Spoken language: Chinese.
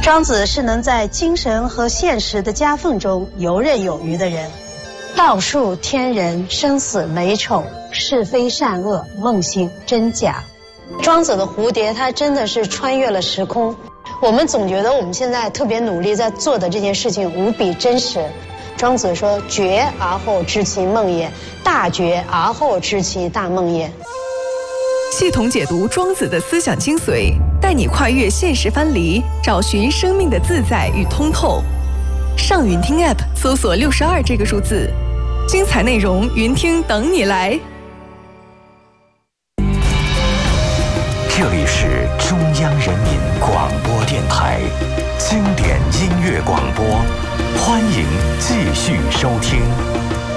庄子是能在精神和现实的夹缝中游刃有余的人。道术天人，生死美丑，是非善恶，梦醒真假。庄子的蝴蝶，它真的是穿越了时空。我们总觉得我们现在特别努力在做的这件事情无比真实。庄子说：“觉而后知其梦也，大觉而后知其大梦也。” 系统解读庄子的思想精髓，带你跨越现实藩篱，找寻生命的自在与通透。上云听 App 搜索62这个数字，精彩内容云听等你来。 这里是中央人民广播电台经典音乐广播，欢迎继续收听。